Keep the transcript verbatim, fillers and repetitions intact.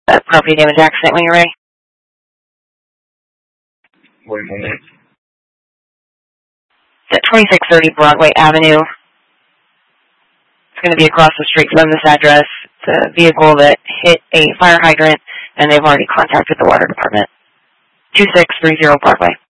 Uh, property damage accident when you're ready. Wait a moment. It's at twenty-six thirty Broadway Avenue. It's going to be across the street from this address. It's a vehicle that hit a fire hydrant, and they've already contacted the water department. two six three zero Broadway.